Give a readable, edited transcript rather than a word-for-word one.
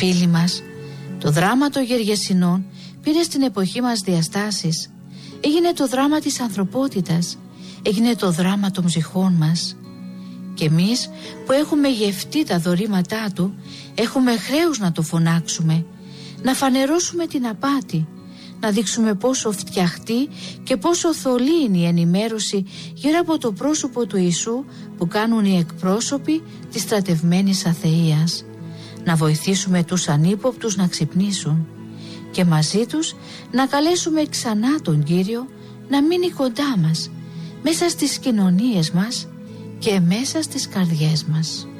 Φίλοι μας, το δράμα των Γεργεσινών πήρε στην εποχή μας διαστάσεις. Έγινε το δράμα της ανθρωπότητας, έγινε το δράμα των ψυχών μας. Και εμείς που έχουμε γευτεί τα δωρήματά του, έχουμε χρέος να το φωνάξουμε, να φανερώσουμε την απάτη, να δείξουμε πόσο φτιαχτή και πόσο θολή είναι η ενημέρωση γύρω από το πρόσωπο του Ιησού που κάνουν οι εκπρόσωποι της στρατευμένης αθείας. Να βοηθήσουμε τους ανύποπτους να ξυπνήσουν και μαζί τους να καλέσουμε ξανά τον Κύριο να μείνει κοντά μας, μέσα στις κοινωνίες μας και μέσα στις καρδιές μας.